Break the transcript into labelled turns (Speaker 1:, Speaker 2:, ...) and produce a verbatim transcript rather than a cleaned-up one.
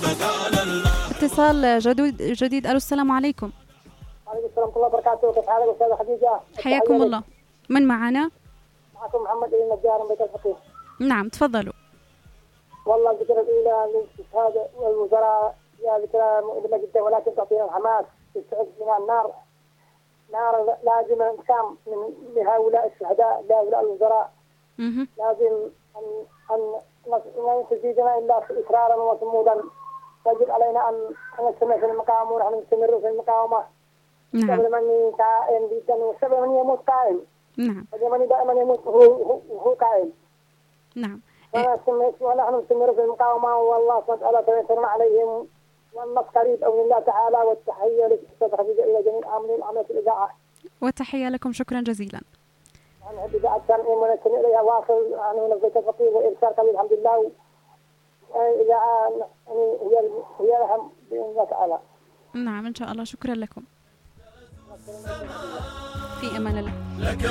Speaker 1: اتصال جديد جديد. ألو السلام عليكم.
Speaker 2: وعليكم السلام ورحمة الله وبركاته. كيف حالك أستاذة خديجة؟
Speaker 1: حياكم الله. من معنا؟
Speaker 2: معكم محمد ابن النجار من بيت الفقيه.
Speaker 1: نعم تفضلوا.
Speaker 2: والله الذكرى الأولى للاستشهاد والوزراء يا ذكرى مؤلمة جدا، ولكن تعطينا الحماس تستعد من النار، نار لازم الانتقام من هؤلاء الشهداء لهؤلاء الوزراء.
Speaker 1: مه.
Speaker 2: لازم أن أن لا تزيدنا إلا إصرارا وصمودا. يجب علينا أن نستمر في المقاومة، ونحن نستمر في المقاومة.
Speaker 1: نعم.
Speaker 2: قبل من قائم جدا، وقبل من يموت قائم.
Speaker 1: نعم.
Speaker 2: اليمني دائما يموت وهو هو قائم.
Speaker 1: نعم.
Speaker 2: ونحن نستمر في المقاومة، والله سبحانه وتعالى سينصرنا عليهم، والنصر قريب بإذن الله تعالى. والتحية لك خديجة إلى جميع العاملين عملة الإذاعة.
Speaker 1: وتحية لكم، شكرا جزيلا.
Speaker 2: عن إذاعة التنعيم ونستمع إليها واصل عن نبذة الفقيه وإرسال قليل الحمد لله. إذاعة يعني هي هي الأهم بإذن الله تعالى.
Speaker 1: نعم إن شاء الله. شكرا لكم. في أمان الله.